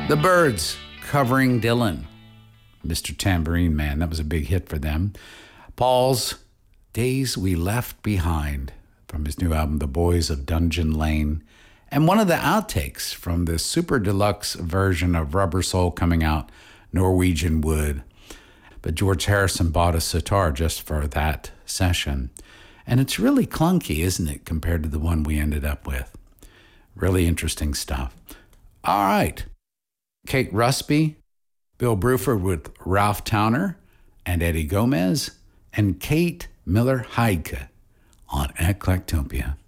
The Byrds covering Dylan. Mr. Tambourine Man, that was a big hit for them. Paul's Days We Left Behind from his new album, The Boys of Dungeon Lane. And one of the outtakes from the super deluxe version of Rubber Soul coming out, Norwegian Wood. But George Harrison bought a sitar just for that session. And it's really clunky, isn't it, compared to the one we ended up with? Really interesting stuff. All right. Kate Rusby, Bill Bruford with Ralph Towner and Eddie Gomez, and Kate Miller Heidke on Eclectopia.